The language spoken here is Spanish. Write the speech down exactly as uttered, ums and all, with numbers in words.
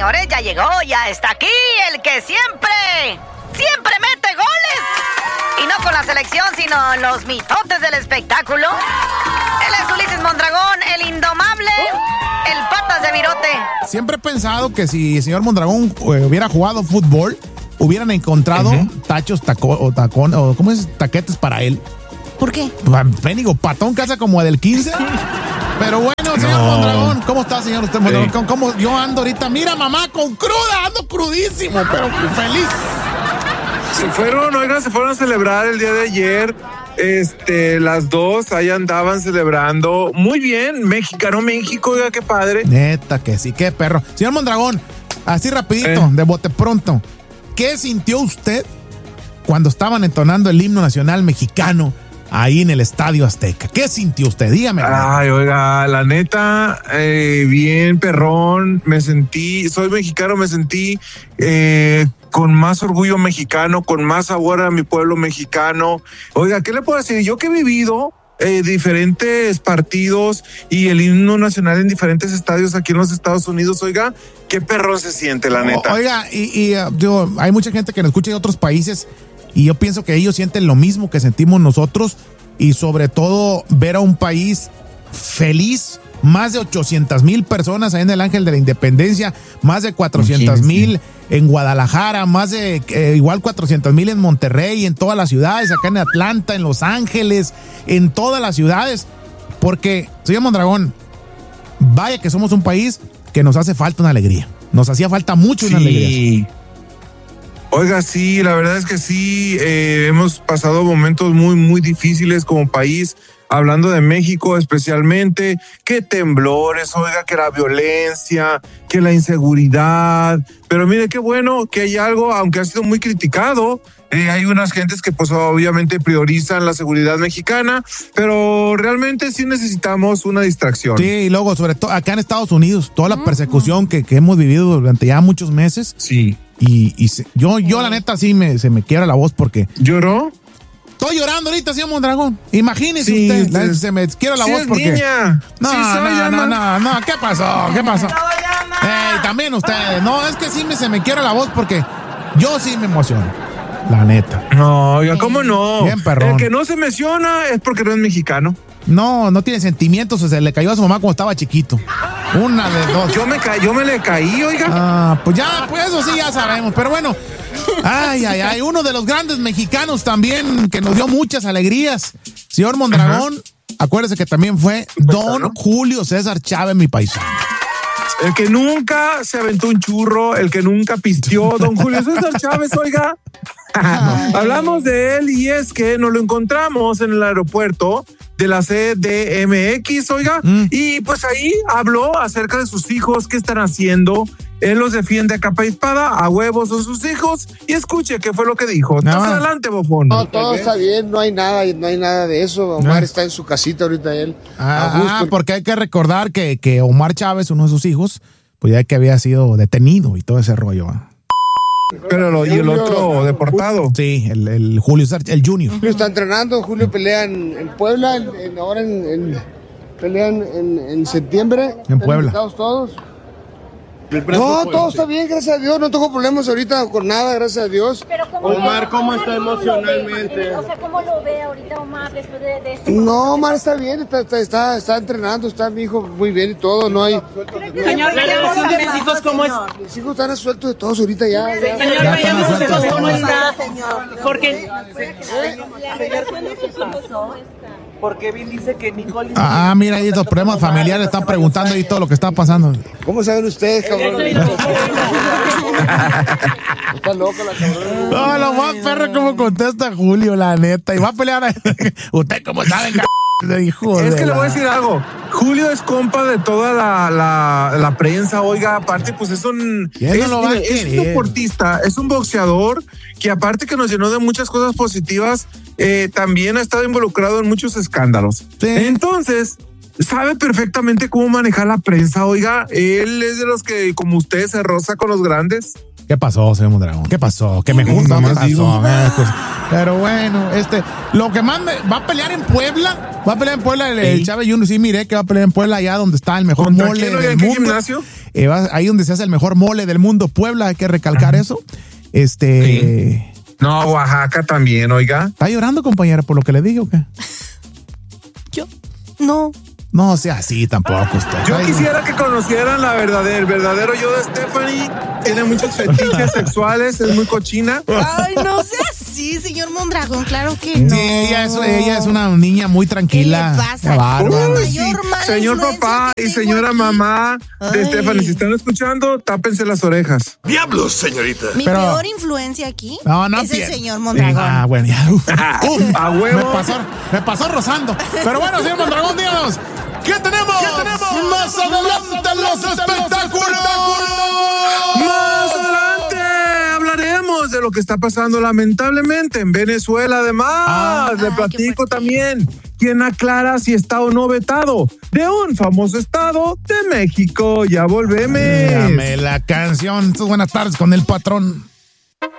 señores, ya llegó, ya está aquí, el que siempre, siempre mete goles. Y no con la selección, sino los mitotes del espectáculo. Él es Ulises Mondragón, el indomable, el patas de virote. Siempre he pensado que si el señor Mondragón eh, hubiera jugado fútbol, hubieran encontrado uh-huh. tachos, taco, o tacón, o ¿cómo es? Taquetes para él. ¿Por qué? Pénigo, patón, casa como del quince. Pero bueno, señor no. Mondragón, ¿cómo está, señor usted Mondragón? Sí. ¿Cómo yo ando ahorita? Mira, mamá, con cruda, ando crudísimo, pero feliz. Se fueron, oigan, se fueron a celebrar el día de ayer. Este, las dos ahí andaban celebrando. Muy bien, Mexicano México, oiga, qué padre. Neta que sí, qué perro. Señor Mondragón, así rapidito, eh. de bote pronto, ¿qué sintió usted cuando estaban entonando el himno nacional mexicano ahí en el Estadio Azteca? ¿Qué sintió usted? Dígame. Ay, oiga, la neta, eh, bien perrón, me sentí, soy mexicano, me sentí eh, con más orgullo mexicano, con más sabor a mi pueblo mexicano. Oiga, ¿qué le puedo decir? Yo que he vivido eh, diferentes partidos y el himno nacional en diferentes estadios aquí en los Estados Unidos, oiga, qué perrón se siente, la neta. O, oiga, y, y uh, digo, hay mucha gente que nos escucha de otros países y yo pienso que ellos sienten lo mismo que sentimos nosotros y sobre todo ver a un país feliz, más de ochocientas mil personas ahí en el Ángel de la Independencia, más de cuatrocientas mil en Guadalajara, más de eh, igual cuatrocientas mil en Monterrey, en todas las ciudades, acá en Atlanta, en Los Ángeles, en todas las ciudades, porque, señor Mondragón, vaya que somos un país que nos hace falta una alegría, nos hacía falta mucho una sí. alegría. Oiga, sí, la verdad es que sí, eh, hemos pasado momentos muy, muy difíciles como país, hablando de México especialmente, que temblores, oiga, que la violencia, que la inseguridad, pero mire qué bueno que hay algo, aunque ha sido muy criticado, eh, hay unas gentes que pues obviamente priorizan la seguridad mexicana, pero realmente sí necesitamos una distracción. Sí, y luego sobre todo acá en Estados Unidos, toda la persecución que, que hemos vivido durante ya muchos meses. Sí. Y, y se, yo, yo la neta sí me, se me quiebra la voz porque... ¿Lloró? Estoy llorando ahorita, señor Mondragón. Imagínese sí, usted, la, sí. se me quiebra la sí voz es porque... Niña. No, sí no, soy, no, no, no, ¿qué pasó? ¿Qué pasó? Ey, también ustedes. No, es que sí me, se me quiebra la voz porque yo sí me emociono. La neta. No, oiga, ¿cómo no? Bien, perrón. El que no se emociona es porque no es mexicano. No, no tiene sentimientos, se le cayó a su mamá cuando estaba chiquito. Una de dos. Yo me, ca- yo me le caí, oiga. Ah, pues ya, pues eso sí ya sabemos, pero bueno. Ay, ay, ay, uno de los grandes mexicanos también que nos dio muchas alegrías. Señor Mondragón, ajá. Acuérdese que también fue don ¿no? Julio César Chávez, mi paisano. El que nunca se aventó un churro, el que nunca pisteó, don Julio César Chávez, oiga. Hablamos de él y es que nos lo encontramos en el aeropuerto de la C D M X, oiga, mm. y pues ahí habló acerca de sus hijos, qué están haciendo. Él los defiende a capa y espada, a huevos a sus hijos, y escuche qué fue lo que dijo. No. Entonces, adelante, bofón. No, todo está bien, no hay nada, no hay nada de eso. Omar ¿no? está en su casita ahorita él. Ah, ah, porque hay que recordar que, que Omar Chávez, uno de sus hijos, pues ya que había sido detenido y todo ese rollo. ¿eh? Pero lo, y el otro deportado. Sí, el, el Julio, el Junior. Julio está entrenando, Julio pelea en, en Puebla, en, en, ahora en, en, pelean en, en septiembre. En Puebla. Todos. No, todo está bien, gracias a Dios, no tengo problemas ahorita con nada, gracias a Dios. Pero ¿cómo Omar, ¿cómo está emocionalmente? O sea, ¿cómo lo ve ahorita Omar después de, de esto? No, Omar está bien, está, está, está, está entrenando, está mi hijo muy bien y todo, no hay... Señor, la relación de mis hijos, ¿cómo es? Mis hijos están sueltos de todos ahorita ya. ya. Señor, veamos usted cómo está, porque... Porque bien dice que Nicole... Ah, mira, ahí los problemas familiares están preguntando ahí todo lo que está pasando. ¿Cómo saben ustedes, cabrón? Está loca la cabrón. No, lo más perro como contesta Julio, la neta. Y va a pelear a... ¿Usted cómo sabe, cabrón? Hijo es que la... le voy a decir algo. Julio es compa de toda la, la, la prensa, oiga, aparte pues es un es, no lo va a es un deportista, es un boxeador que aparte que nos llenó de muchas cosas positivas, eh, también ha estado involucrado en muchos escándalos. Sí. Entonces, sabe perfectamente cómo manejar la prensa, oiga, él es de los que como usted se roza con los grandes. ¿Qué pasó, señor Mondragón? ¿Qué pasó? ¿Qué me gusta? ¿Qué pasó? Eh, pues, pero bueno, este, lo que más me va a pelear en Puebla, va a pelear en Puebla el, el Sí. Chávez Junior, sí, miré que va a pelear en Puebla allá donde está el mejor ¿Contra mole quién, oiga, del en qué mundo. gimnasio? Eh, va- ahí donde se hace el mejor mole del mundo, Puebla, hay que recalcar eso. Este, No, Oaxaca también, oiga. ¿está llorando, compañera, por lo que le dije o qué? Yo, no. No sea así tampoco usted. Yo Ay, quisiera que conocieran la verdadera, el verdadero yo de Stephanie. Tiene muchos fetiches sexuales, es muy cochina. Ay, no sea así, señor Mondragón, claro que no. Sí, ella es, ella es una niña muy tranquila. ¿Qué le pasa? Qué bárbaro. Uy, Uy, sí. mayor mala Señor influencia papá que y tengo señora aquí. mamá de Ay. Stephanie, si están escuchando, tápense las orejas. ¡Diablos, señorita! Mi Pero- peor influencia aquí No, no es el piensa. señor Mondragón. Ah, bueno, ya. Uf, uf, A huevo. Me pasó, me pasó rozando. Pero bueno, señor Mondragón, díganos. ¿Qué tenemos? ¿Qué tenemos? Más adelante en los espectáculos. Más adelante hablaremos de lo que está pasando lamentablemente en Venezuela. Además, Ah. le Ay, platico qué fuerte. también quién aclara si está o no vetado de un famoso estado de México. Ya volvemos. Dígame la canción. Buenas tardes con el patrón.